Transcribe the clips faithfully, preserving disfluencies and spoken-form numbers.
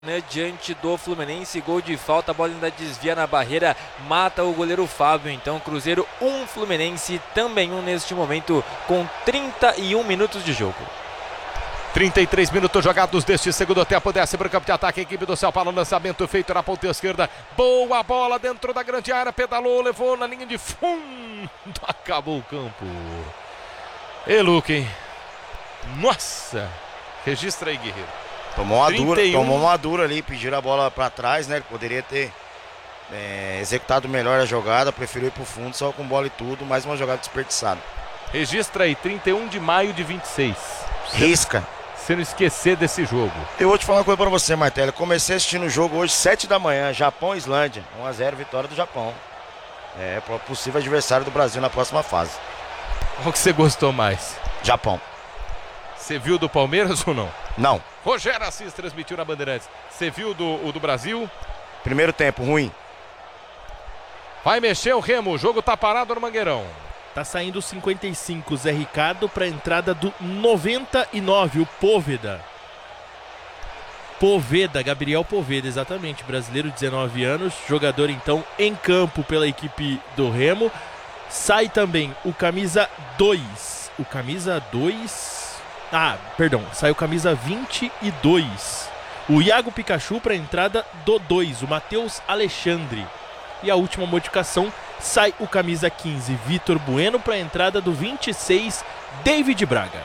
Né, diante do Fluminense, gol de falta, a bola ainda desvia na barreira, mata o goleiro Fábio. Então Cruzeiro um, Fluminense também um neste momento, com trinta e um minutos de jogo. trinta e três minutos jogados deste segundo tempo. Desce para o campo de ataque a equipe do São Paulo. Lançamento feito na ponta esquerda. Boa bola dentro da grande área. Pedalou, levou na linha de fundo. Acabou o campo. E Luque, hein? Nossa! Registra aí, Guerreiro. Tomou uma dura, tomou uma dura ali, pediram a bola para trás, né? Ele poderia ter é, executado melhor a jogada, preferiu ir pro fundo, só com bola e tudo, mais uma jogada desperdiçada. Registra aí, trinta e um de maio de vinte e seis. Risca. Se não esquecer desse jogo. Eu vou te falar uma coisa pra você, Martelo. Eu comecei assistindo o jogo hoje, sete da manhã, Japão e Islândia. um a zero, vitória do Japão. É, possível adversário do Brasil na próxima fase. Qual que você gostou mais? Japão. Você viu do Palmeiras ou não? Não. Rogério Assis transmitiu na Bandeirantes. Você viu do, o do Brasil? Primeiro tempo, ruim. Vai mexer o Remo, o jogo tá parado no Mangueirão. Tá saindo cinquenta e cinco, Zé Ricardo, para a entrada do noventa e nove, o Poveda. Poveda, Gabriel Poveda, exatamente, brasileiro, dezenove anos, jogador então em campo pela equipe do Remo. Sai também o camisa dois, o camisa dois... Ah, perdão, saiu camisa vinte e dois. O Iago Pikachu para a entrada do dois, o Matheus Alexandre. E a última modificação, sai o camisa quinze, Vitor Bueno, para a entrada do vinte e seis, David Braga.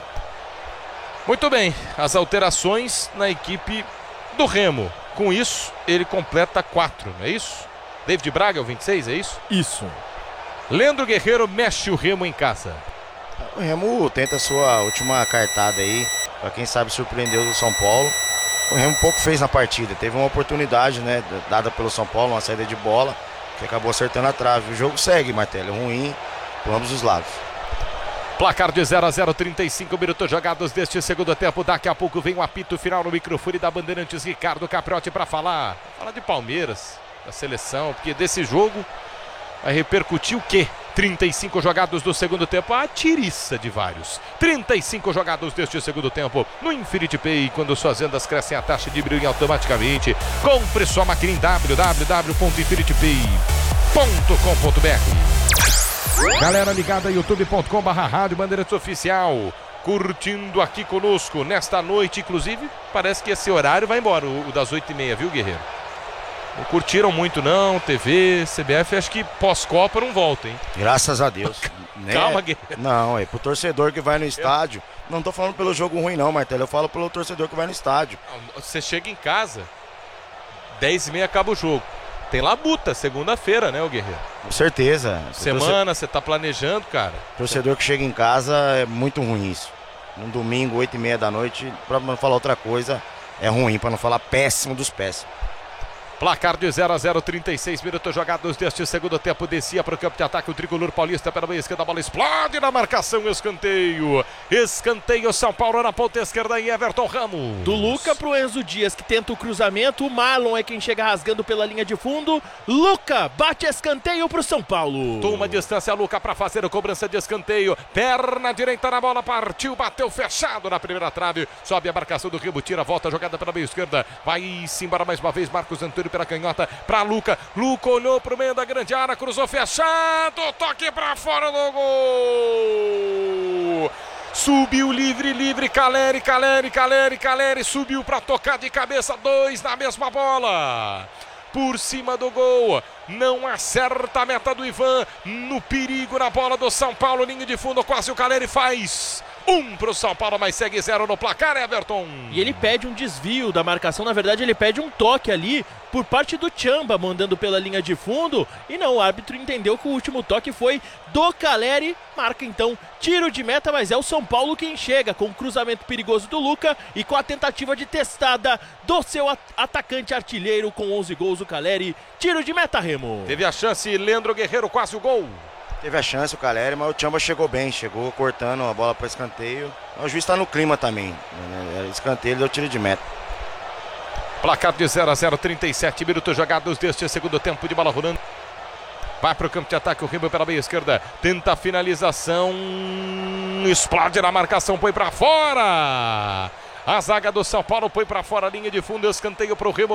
Muito bem, as alterações na equipe do Remo. Com isso, ele completa quatro, não é isso? David Braga é o vinte e seis, é isso? Isso. Leandro Guerreiro mexe o Remo em casa. O Remo tenta a sua última cartada aí, para quem sabe surpreendeu o São Paulo. O Remo pouco fez na partida, teve uma oportunidade, né, dada pelo São Paulo, uma saída de bola, que acabou acertando a trave. O jogo segue, Martelo, ruim por ambos os lados. Placar de zero a zero, trinta e cinco minutos jogados deste segundo tempo. Daqui a pouco vem o apito final no microfone da Bandeirantes, Ricardo Capriotti, para falar. Falar de Palmeiras, da seleção, porque desse jogo vai repercutir o quê? trinta e cinco jogados do segundo tempo, a tiriça de vários. trinta e cinco jogados deste segundo tempo. No Infinity Pay, quando suas vendas crescem, a taxa diminui automaticamente. Compre sua máquina em w w w ponto infinity pay ponto com ponto b r. Galera ligada, youtube ponto com barra rádio Bandeirantes Oficial. Curtindo aqui conosco nesta noite, inclusive, parece que esse horário vai embora, o, o das oito e meia, viu, Guerreiro? Não curtiram muito não, T V, C B F, acho que pós-Copa não volta, hein? Graças a Deus. Né? Calma, Guerreiro. Não, é pro torcedor que vai no estádio. Não tô falando pelo jogo ruim não, Martelo, eu falo pelo torcedor que vai no estádio. Você chega em casa, dez e meia acaba o jogo. Tem labuta, segunda-feira, né, o Guerreiro? Com certeza. Semana, você tá planejando, cara. Torcedor que chega em casa é muito ruim isso. Um domingo, oito e meia da noite, pra não falar outra coisa, é ruim, pra não falar péssimo dos péssimos. Placar de zero a zero, trinta e seis minutos jogados deste segundo tempo. Descia para o campo de ataque o tricolor paulista pela meia esquerda. A bola explode na marcação. Escanteio. Escanteio. São Paulo na ponta esquerda e Everton Ramos. Do Luca pro Enzo Dias, que tenta o cruzamento. O Marlon é quem chega rasgando pela linha de fundo. Luca bate escanteio pro São Paulo. Toma distância, Luca, para fazer a cobrança de escanteio. Perna direita na bola. Partiu, bateu fechado na primeira trave. Sobe a marcação do Remo. Tira, volta a jogada pela meia esquerda. Vai-se embora mais uma vez. Marcos Antônio pela canhota, para Luca, Luca olhou pro meio da grande área, cruzou fechado, toque para fora do gol, subiu livre, livre, Caleri, Caleri, Caleri, Caleri, subiu para tocar de cabeça, dois na mesma bola, por cima do gol, não acerta a meta do Ivan, no perigo na bola do São Paulo, linha de fundo, quase o Caleri faz um pro São Paulo, mas segue zero no placar, Everton. E ele pede um desvio da marcação, na verdade ele pede um toque ali por parte do Tchamba, mandando pela linha de fundo, e não, o árbitro entendeu que o último toque foi do Caleri, marca então tiro de meta, mas é o São Paulo quem chega com o cruzamento perigoso do Luca e com a tentativa de testada do seu at- atacante artilheiro com onze gols, o Caleri, tiro de meta, Remo. Teve a chance, Leandro Guerreiro, quase o gol. Teve a chance o Caleri, mas o Tchamba chegou bem, chegou cortando a bola para escanteio. O juiz está no clima também, né? Escanteio, ele deu tiro de meta. Placar de zero a zero, trinta e sete minutos jogados deste segundo tempo de bola rolando. Vai para o campo de ataque, o Remo pela meia esquerda, tenta a finalização, explode na marcação, põe para fora. A zaga do São Paulo põe para fora a linha de fundo, escanteio para o Remo.